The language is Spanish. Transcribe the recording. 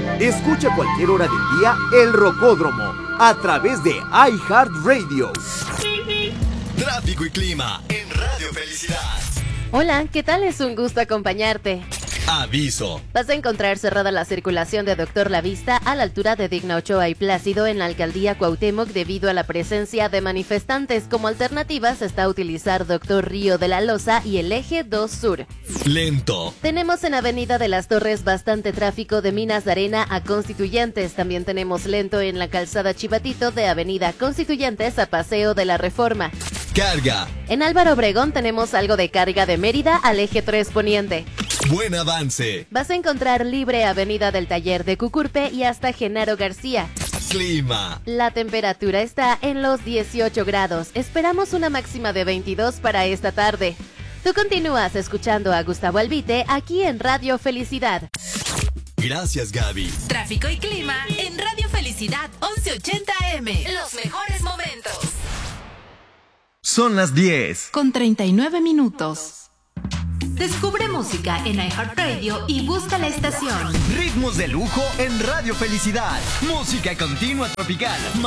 Escucha a cualquier hora del día El Rocódromo a través de iHeartRadio. Tráfico y clima en Radio Felicidad. Hola, ¿qué tal? Es un gusto acompañarte. Aviso. Vas a encontrar cerrada la circulación de Doctor La Vista a la altura de Digna Ochoa y Plácido en la alcaldía Cuauhtémoc debido a la presencia de manifestantes. Como alternativas está utilizar Doctor Río de la Loza y el eje 2 Sur. Lento. Tenemos en Avenida de las Torres bastante tráfico de Minas de Arena a Constituyentes. También tenemos lento en la calzada Chivatito de Avenida Constituyentes a Paseo de la Reforma. Carga. En Álvaro Obregón tenemos algo de carga de Mérida al eje 3 Poniente. Buen avance. Vas a encontrar libre Avenida del Taller de Cucurpe y hasta Genaro García. Clima. La temperatura está en los 18 grados. Esperamos una máxima de 22 para esta tarde. Tú continúas escuchando a Gustavo Albite aquí en Radio Felicidad. Gracias, Gaby. Tráfico y clima en Radio Felicidad 1180 AM. Los mejores momentos. Son las 10. Con 39 minutos. Descubre música en iHeartRadio y busca la estación. Ritmos de lujo en Radio Felicidad. Música continua tropical.